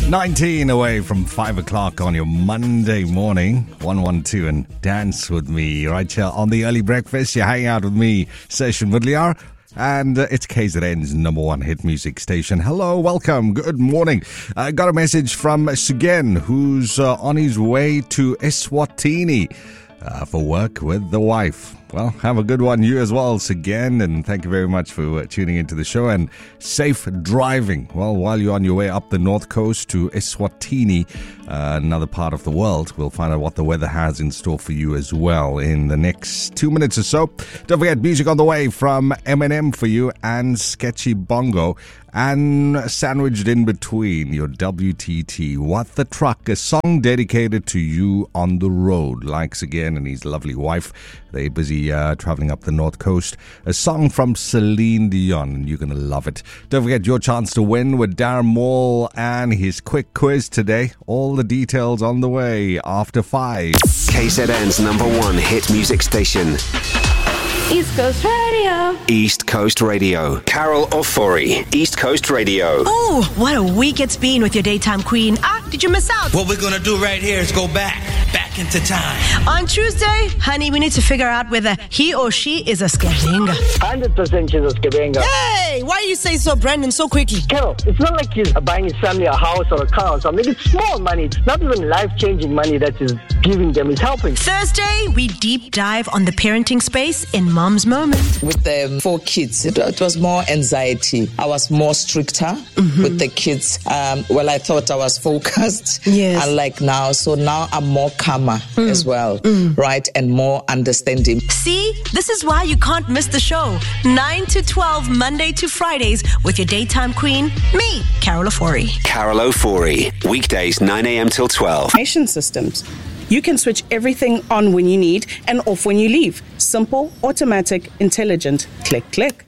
19 away from 5 o'clock on your Monday morning. 112 and dance with me right here on the early breakfast. You're hanging out with me, Session Woodliar. And it's KZN's number one hit music station. Hello, welcome, good morning. I got a message from Sugen, who's on his way to Eswatini for work with the wife. Well, have a good one, you as well, Sugen, and thank you very much for tuning into the show, and safe driving. Well, while you're on your way up the north coast to Eswatini, another part of the world, we'll find out what the weather has in store for you as well in the next 2 minutes or so. Don't forget, music on the way from Eminem for you and Sketchy Bongo. And sandwiched in between, your WTT, What the Truck, a song dedicated to you on the road. Likes again and his lovely wife. They're busy traveling up the north coast. A song from Celine Dion, and you're going to love it. Don't forget your chance to win with Darren Moore and his quick quiz today. All the details on the way after 5. KZN's number one hit music station. East Coast Radio. East Coast Radio. Carol Ofori, East Coast Radio. Oh, what a week it's been with your daytime queen. Did you miss out? What we're going to do right here is go back into time. On Tuesday, honey, we need to figure out whether he or she is a scavenga. 100% she's a scavenga. Hey, why you say so, Brandon, so quickly? Carol, it's not like he's buying his family a house or a car or something. It's small money. It's not even life-changing money that is giving them. It's helping. Thursday, we deep dive on the parenting space in Mom's Moment. With the 4 kids, it was more anxiety. I was more stricter with the kids. I thought I was focused. Yes. Unlike now. So now I'm more calmer as well, right? And more understanding. See, this is why you can't miss the show. 9 to 12, Monday to Fridays, with your daytime queen, me, Carol Ofori. Carol Ofori, weekdays 9 a.m. till 12. Automation systems. You can switch everything on when you need and off when you leave. Simple, automatic, intelligent. Click, click.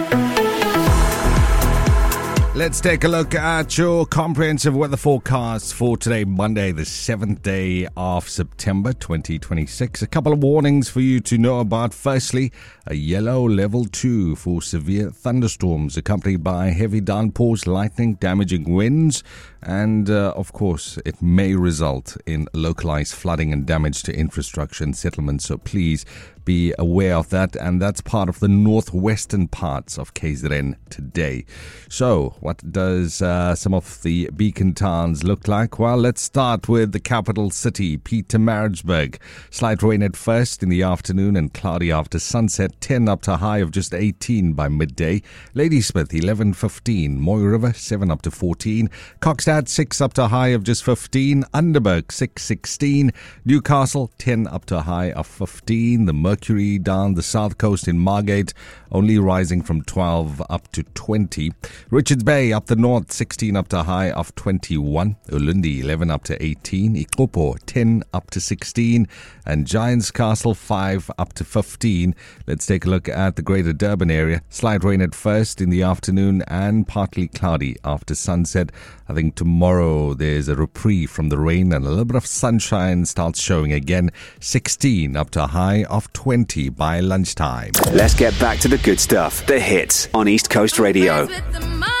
Let's take a look at your comprehensive weather forecast for today, Monday, the 7th day of September 2026. A couple of warnings for you to know about. Firstly, a yellow level 2 for severe thunderstorms accompanied by heavy downpours, lightning, damaging winds. And, of course, it may result in localized flooding and damage to infrastructure and settlements. So please be aware of that. And that's part of the northwestern parts of KZN today. So what does some of the beacon towns look like? Well, let's start with the capital city, Pietermaritzburg. Slight rain at first in the afternoon and cloudy after sunset. 10 up to a high of just 18 by midday. Ladysmith, 11-15. Moy River, 7 up to 14. Kokstad, 6 up to a high of just 15. Underberg, 6-16. Newcastle, 10 up to a high of 15. The Mercury down the south coast in Margate, only rising from 12 up to 20. Richards Bay up the north, 16 up to a high of 21. Ulundi, 11 up to 18. Ikopo, 10 up to 16. And Giants Castle, 5 up to 15. Let's take a look at the greater Durban area. Slight rain at first in the afternoon and partly cloudy after sunset. I think tomorrow there's a reprieve from the rain and a little bit of sunshine starts showing again. 16 up to a high of 20 by lunchtime. Let's get back to the good stuff. The hits on East Coast Radio.